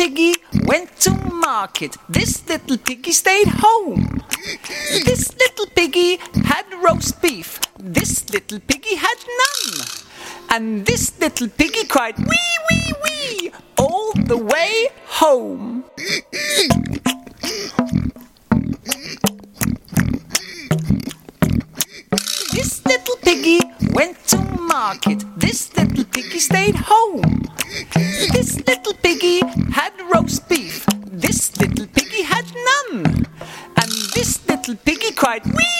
piggy went to market. This little piggy stayed home. This little piggy had roast beef. This little piggy had none. And this little piggy cried, wee, wee, wee, all the way home. This little piggy went to market. This little piggy stayed home. This little piggy had roast beef. This little piggy had none. And this little piggy cried, wee,